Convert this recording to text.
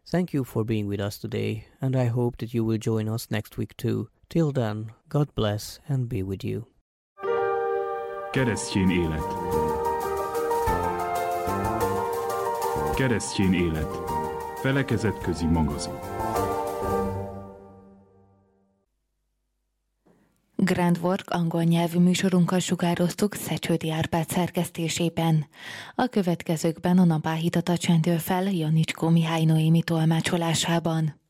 Thank you for being with us today, and I hope that you will join us next week too. Till then, God bless and be with you. Keresztény élet. Keresztény élet. Felekezetközi magazin. Grand Work angol nyelvű műsorunkat sugároztuk Szecsődi Árpád szerkesztésében. A következőkben a napáhítatat csendül fel Janicskó Mihály Noémi tolmácsolásában.